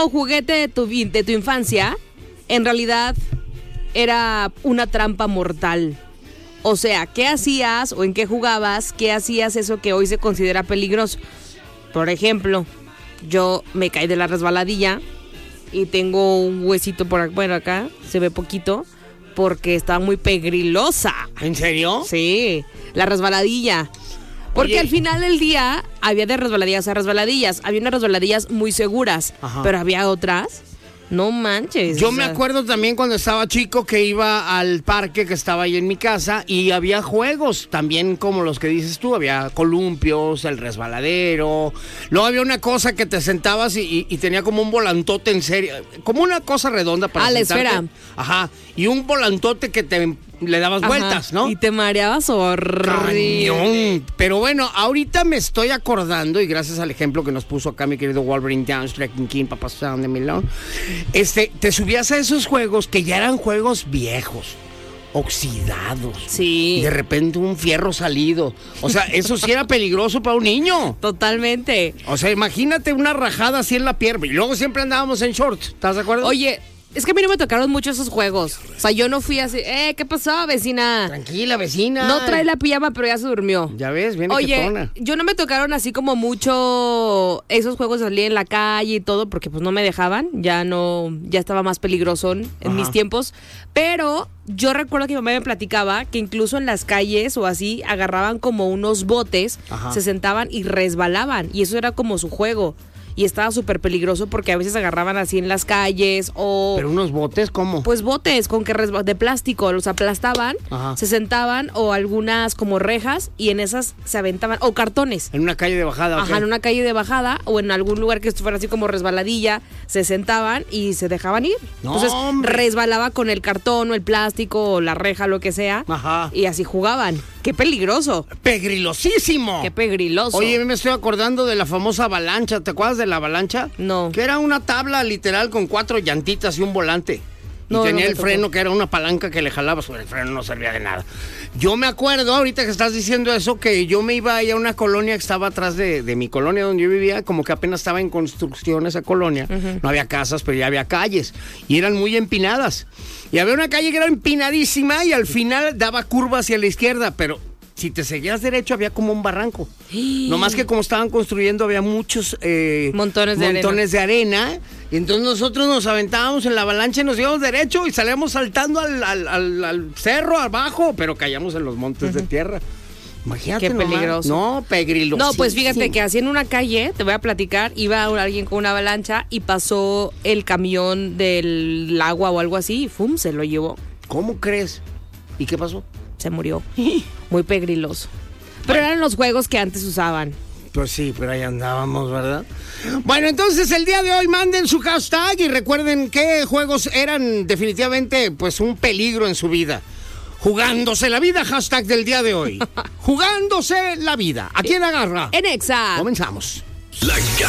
típico juguete de tu infancia, en realidad era una trampa mortal. O sea, ¿qué hacías o en qué jugabas? ¿Qué hacías eso que hoy se considera peligroso? Por ejemplo, yo me caí de la resbaladilla y tengo un huesito por acá, se ve poquito, porque estaba muy pegrilosa. ¿En serio? Sí, la resbaladilla. Porque Oye, al final del día había de resbaladillas a resbaladillas. Había unas resbaladillas muy seguras, ajá, pero había otras. No manches. Yo me acuerdo también cuando estaba chico que iba al parque que estaba ahí en mi casa y había juegos también como los que dices tú, había columpios, el resbaladero, luego había una cosa que te sentabas y tenía como un volantote en serio, como una cosa redonda para sentarte. La esfera. Ajá, y un volantote que le dabas vueltas, ¿no? Y te mareabas horrible. Cañón. Pero bueno, ahorita me estoy acordando, y gracias al ejemplo que nos puso acá mi querido Wolverine Downs, Trekking King, Papa Sound de Milón, te subías a esos juegos que ya eran juegos viejos, oxidados. Sí. Y de repente un fierro salido. O sea, eso sí era peligroso para un niño. Totalmente. O sea, imagínate una rajada así en la pierna. Y luego siempre andábamos en shorts, ¿estás de acuerdo? Oye, es que a mí no me tocaron mucho esos juegos. O sea, yo no fui así, ¿qué pasó, vecina? Tranquila, vecina. No trae la pijama, pero ya se durmió. Ya ves, viene Oye, quietona. yo no me tocaron así como mucho esos juegos de salir en la calle y todo, porque pues no me dejaban, ya estaba más peligroso en mis tiempos, pero yo recuerdo que mi mamá me platicaba que incluso en las calles o así agarraban como unos botes, ajá, se sentaban y resbalaban, y eso era como su juego. Y estaba súper peligroso porque a veces agarraban así en las calles o... ¿Pero unos botes cómo? Pues botes con de plástico, los aplastaban, ajá, se sentaban o algunas como rejas y en esas se aventaban, o cartones. En una calle de bajada. Ajá, ¿ok? en una calle de bajada o en algún lugar que fuera así como resbaladilla, se sentaban y se dejaban ir. No, Entonces hombre, resbalaba con el cartón o el plástico o la reja, lo que sea, ajá, y así jugaban. ¡Qué peligroso! ¡Pegrilosísimo! ¡Qué pegriloso! Oye, me estoy acordando de la famosa avalancha. ¿Te acuerdas de la avalancha? No. Que era una tabla literal con 4 llantitas y un volante. Y No, tenía no me el freno tocó. que era una palanca que le jalabas, pero el freno no servía de nada. Yo me acuerdo, ahorita que estás diciendo eso, que yo me iba ahí a una colonia que estaba atrás de mi colonia donde yo vivía, como que apenas estaba en construcción esa colonia. Ujú. No había casas, pero ya había calles. Y eran muy empinadas. Y había una calle que era empinadísima y al final daba curva hacia la izquierda, pero si te seguías derecho había como un barranco. No más que como estaban construyendo había muchos montones de arena. Y entonces nosotros nos aventábamos en la avalancha y nos íbamos derecho y salíamos saltando al cerro abajo, pero caíamos en los montes de tierra. Imagínate. Qué nomás. peligroso. No, pegriloso. No, pues fíjate que así en una calle, te voy a platicar, iba alguien con una avalancha y pasó el camión del agua o algo así y ¡fum! Se lo llevó. ¿Cómo crees? ¿Y qué pasó? Se murió. Muy pegriloso. Pero eran los juegos que antes usaban. Pues sí, pero ahí andábamos, ¿verdad? Bueno, entonces el día de hoy manden su hashtag y recuerden qué juegos eran definitivamente pues un peligro en su vida. Jugándose la vida, hashtag del día de hoy. Jugándose la vida. ¿A quién agarra? En Exa. Comenzamos.